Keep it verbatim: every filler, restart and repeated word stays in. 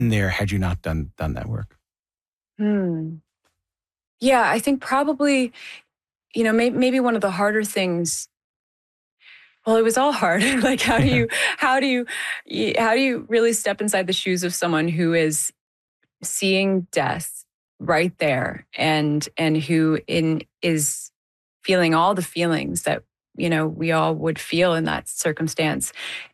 there had you not done done that work? Hmm. Yeah, I think probably, you know, may, maybe one of the harder things. Well, it was all hard. Like, how do Yeah. you, how do you, y- how do you really step inside the shoes of someone who is seeing death right there, and and who in is feeling all the feelings that, you know, we all would feel in that circumstance,